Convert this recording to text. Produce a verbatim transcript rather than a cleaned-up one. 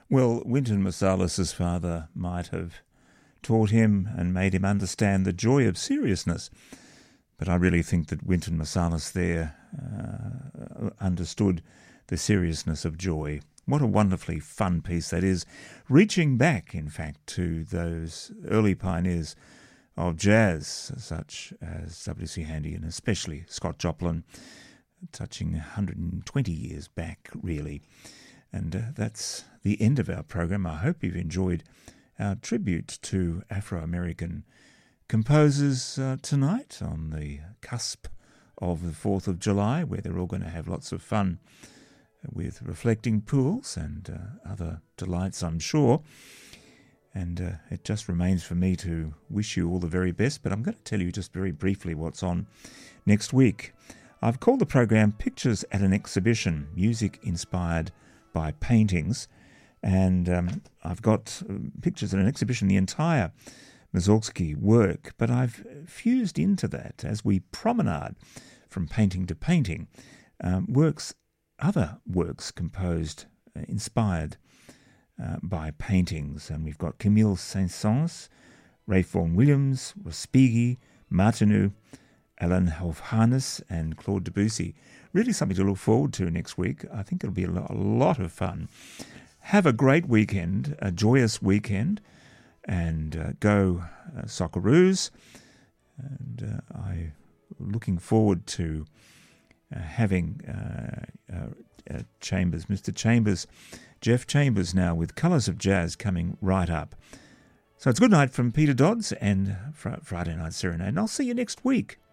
Well, Wynton Marsalis's father might have taught him and made him understand the joy of seriousness. But I really think that Wynton Marsalis there uh, understood the seriousness of joy. What a wonderfully fun piece that is, reaching back, in fact, to those early pioneers of jazz, such as W C Handy and especially Scott Joplin, touching one hundred twenty years back, really. And uh, that's the end of our program. I hope you've enjoyed our tribute to Afro-American composers uh, tonight on the cusp of the fourth of July, where they're all going to have lots of fun with reflecting pools and uh, other delights, I'm sure. And uh, it just remains for me to wish you all the very best, but I'm going to tell you just very briefly what's on next week. I've called the program Pictures at an Exhibition, music inspired by paintings, and um, I've got uh, pictures at an exhibition, the entire Mussorgsky work, but I've fused into that, as we promenade from painting to painting, um, works, other works composed, uh, inspired uh, by paintings. And we've got Camille Saint-Saëns, Ralph Vaughan Williams, Respighi, Martineau, Alan Hovhannes and Claude Debussy. Really something to look forward to next week. I think it'll be a lot, a lot of fun. Have a great weekend, a joyous weekend, and uh, go uh, Socceroos. And uh, I'm looking forward to uh, having uh, uh, uh, Chambers, Mister Chambers, Jeff Chambers now with Colours of Jazz coming right up. So it's good night from Peter Dodds and Fr- Friday Night Serenade, and I'll see you next week.